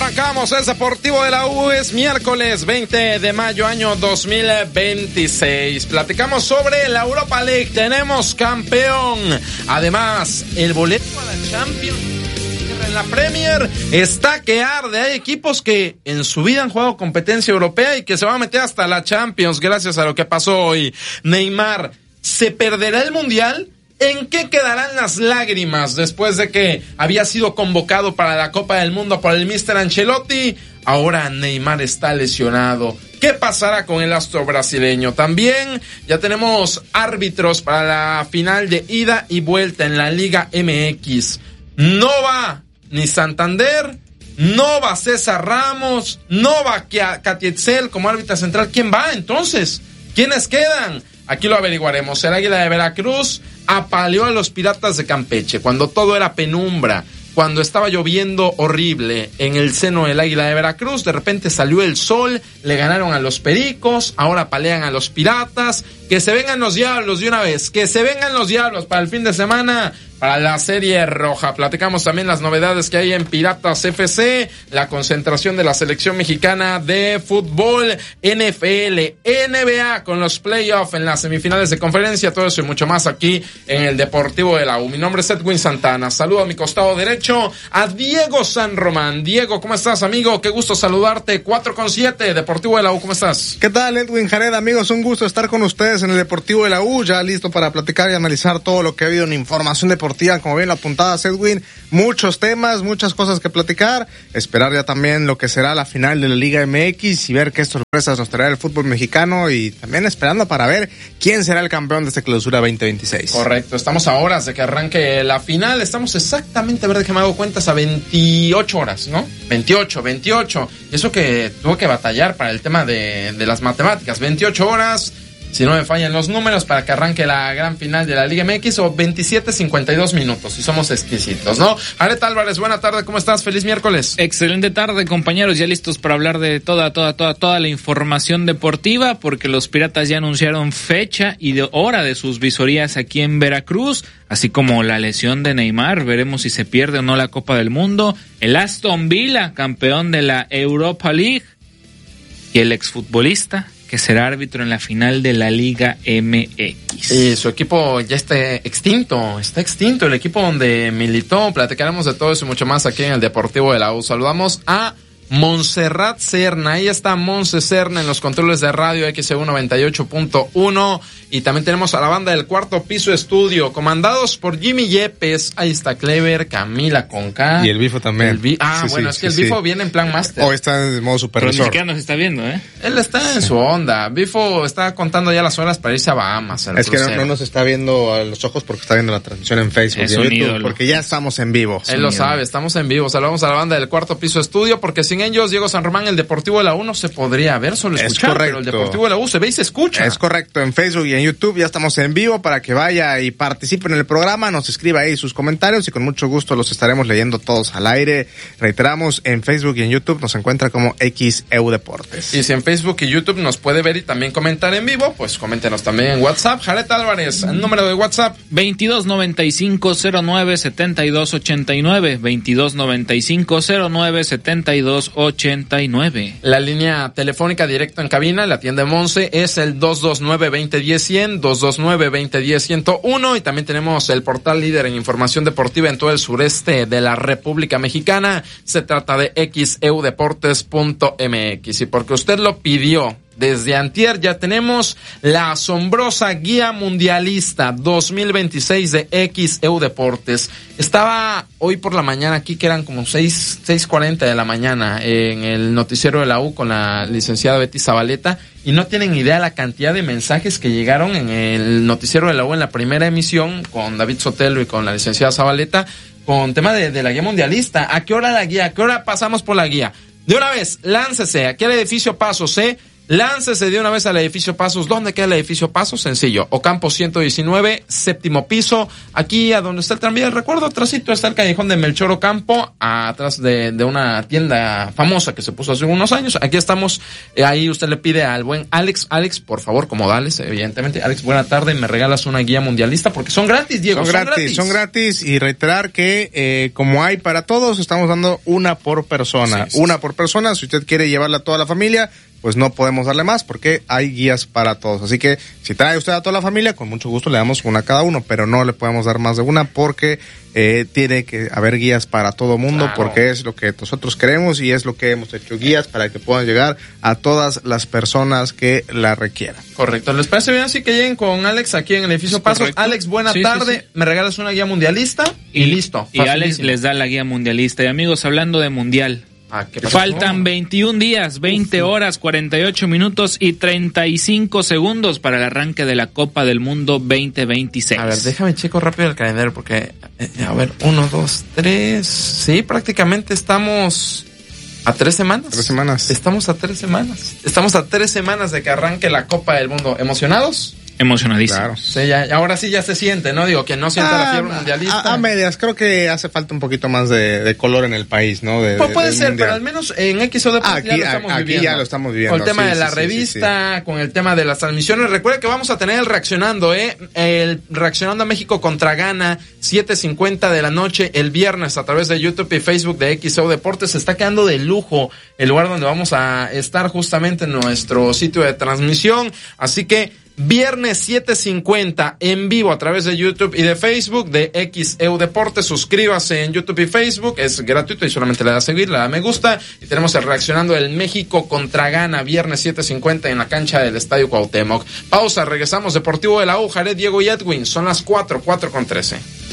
Arrancamos el Deportivo de la U, es miércoles 20 de mayo año 2026. Platicamos sobre la Europa League, tenemos campeón. Además, el boleto a la Champions en la Premier está que arde. Hay equipos que en su vida han jugado competencia europea y que se van a meter hasta la Champions gracias a lo que pasó hoy. Neymar, ¿se perderá el Mundial? ¿En qué quedarán las lágrimas después de que había sido convocado para la Copa del Mundo por el Mr. Ancelotti? Ahora Neymar está lesionado. ¿Qué pasará con el astro brasileño? También ya tenemos árbitros para la final de ida y vuelta en la Liga MX. No va ni Santander, no va César Ramos, no va Catietzel como árbitra central. ¿Quién va entonces? ¿Quiénes quedan? Aquí lo averiguaremos. El Águila de Veracruz apaleó a los Piratas de Campeche cuando todo era penumbra, cuando estaba lloviendo horrible en el seno del Águila de Veracruz. De repente salió el sol, le ganaron a los Pericos, ahora apalean a los Piratas. Que se vengan los Diablos de una vez, que se vengan los Diablos para el fin de semana, para la Serie Roja. Platicamos también las novedades que hay en Piratas FC, la concentración de la selección mexicana de fútbol, NFL, NBA con los playoffs en las semifinales de conferencia, todo eso y mucho más aquí en el Deportivo de la U. Mi nombre es Edwin Santana, saludo a mi costado derecho a Diego San Román. Diego, ¿cómo estás, amigo? Qué gusto saludarte. 4:7, Deportivo de la U, ¿cómo estás? ¿Qué tal, Edwin Jared, amigos? Un gusto estar con ustedes en el Deportivo de la U, ya listo para platicar y analizar todo lo que ha habido en información deportiva, como bien lo apuntabas, Edwin, muchos temas, muchas cosas que platicar, esperar ya también lo que será la final de la Liga MX y ver qué sorpresas nos traerá el fútbol mexicano y también esperando para ver quién será el campeón de esta clausura 2026. Correcto, estamos a horas de que arranque la final, estamos exactamente, a ver, déjame hago cuentas, a 28 horas, ¿no? 28, eso que tuvo que batallar para el tema de las matemáticas, 28 horas, si no me fallan los números, para que arranque la gran final de la Liga MX, o 27:52 minutos, si somos exquisitos, ¿no? Jared Álvarez, buena tarde, ¿cómo estás? Feliz miércoles. Excelente tarde, compañeros, ya listos para hablar de toda la información deportiva, porque los Piratas ya anunciaron fecha y hora de sus visorías aquí en Veracruz, así como la lesión de Neymar, veremos si se pierde o no la Copa del Mundo, el Aston Villa, campeón de la Europa League, y el exfutbolista que será árbitro en la final de la Liga MX. Y su equipo ya está extinto el equipo donde militó. Platicaremos de todo eso y mucho más aquí en el Deportivo de la U. Saludamos a Montserrat Serna, ahí está Monse Serna en los controles de radio XEU 98.1 y también tenemos a la banda del Cuarto Piso Estudio, comandados por Jimmy Yepes, ahí está Clever, Camila Conca. Y el Bifo también. Es que el Bifo viene en plan máster. Hoy está en modo supervisor. Pero ni siquiera nos está viendo, Él está en su onda. Bifo está contando ya las horas para irse a Bahamas. Es que no nos está viendo a los ojos porque está viendo la transmisión en Facebook y en YouTube, porque ya estamos en vivo. Él lo sabe, estamos en vivo. Saludamos a la banda del Cuarto Piso Estudio, porque sin ellos, Diego San Román, el Deportivo de la U no se podría ver, solo escuchar. Es correcto. Pero el Deportivo de la U se ve y se escucha. Es correcto, en Facebook y en YouTube ya estamos en vivo para que vaya y participe en el programa, nos escriba ahí sus comentarios y con mucho gusto los estaremos leyendo todos al aire. Reiteramos, en Facebook y en YouTube nos encuentra como XEU Deportes. Y si en Facebook y YouTube nos puede ver y también comentar en vivo, pues coméntenos también en WhatsApp. Jared Álvarez, el número de WhatsApp 2295-09-7289, 2295-09-7289. La línea telefónica directo en cabina, la atiende Monse, es el 229-2010-100, 229-2010-101, y también tenemos el portal líder en información deportiva en todo el sureste de la República Mexicana. Se trata de xeudeportes.mx, y porque usted lo pidió, desde antier ya tenemos la asombrosa guía mundialista 2026 de XEU Deportes. Estaba hoy por la mañana aquí, que eran como 6:40 de la mañana, en el noticiero de la U con la licenciada Betty Zabaleta, y no tienen idea la cantidad de mensajes que llegaron en el noticiero de la U en la primera emisión con David Sotelo y con la licenciada Zabaleta, con tema de la guía mundialista. ¿A qué hora la guía? ¿A qué hora pasamos por la guía? De una vez, láncese. Aquí al edificio Paso C. Láncese de una vez al edificio Pasos. ¿Dónde queda el edificio Pasos? Sencillo. Ocampo 119, séptimo piso. Aquí a donde está el tranvía del recuerdo, atrásito está el callejón de Melchor Ocampo, atrás de una tienda famosa que se puso hace unos años. Aquí estamos. Ahí usted le pide al buen Alex. Alex, por favor, como dales, evidentemente. Alex, buena tarde. Me regalas una guía mundialista porque son gratis, Diego. Son gratis. Y reiterar que como hay para todos, estamos dando una por persona. Sí. Una por persona. Si usted quiere llevarla a toda la familia, pues no podemos darle más porque hay guías para todos. Así que si trae usted a toda la familia, con mucho gusto le damos una a cada uno, pero no le podemos dar más de una porque tiene que haber guías para todo mundo, claro, porque es lo que nosotros queremos y es lo que hemos hecho, guías para que puedan llegar a todas las personas que la requieran. Correcto. ¿Les parece bien así que lleguen con Alex aquí en el edificio Pasos? Alex, buena tarde. Sí. Me regalas una guía mundialista y listo. Y Alex les da la guía mundialista. Y amigos, hablando de mundial, faltan 21 días, 20 horas, 48 minutos y 35 segundos para el arranque de la Copa del Mundo 2026. A ver, déjame checo rápido el calendario porque, a ver, 1, 2, 3, sí, prácticamente estamos a 3 semanas. 3 semanas. Estamos a 3 semanas. Estamos a 3 semanas de que arranque la Copa del Mundo. ¿Emocionados? Emocionadísimo. Claro. Sí, ahora sí ya se siente, ¿no? Digo, que no sienta la fiebre mundialista. A medias, creo que hace falta un poquito más de color en el país, ¿no? Pues puede ser, mundial. Pero al menos en XO Deportes ya lo estamos viviendo. Aquí ya lo estamos viviendo. Con el tema de la revista, con el tema de las transmisiones. Recuerda que vamos a tener el Reaccionando, el Reaccionando a México contra Ghana, 7:50 de la noche, el viernes, a través de YouTube y Facebook de XO Deportes. Se está quedando de lujo el lugar donde vamos a estar justamente en nuestro sitio de transmisión. Así que viernes 7:50 en vivo a través de YouTube y de Facebook de XEU Deportes. Suscríbase en YouTube y Facebook, es gratuito y solamente le da a seguir, le da me gusta. Y tenemos el Reaccionando el México contra Ghana, viernes 7:50 en la cancha del Estadio Cuauhtémoc. Pausa, regresamos. Deportivo de la U, Jared, Diego y Edwin. Son las 4:13.